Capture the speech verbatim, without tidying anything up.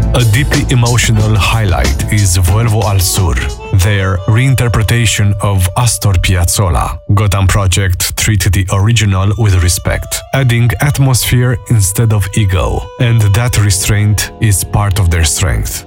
A deeply emotional highlight is Vuelvo al Sur, their reinterpretation of Astor Piazzolla. Gotham Project treat the original with respect, adding atmosphere instead of ego, and that restraint is part of their strength.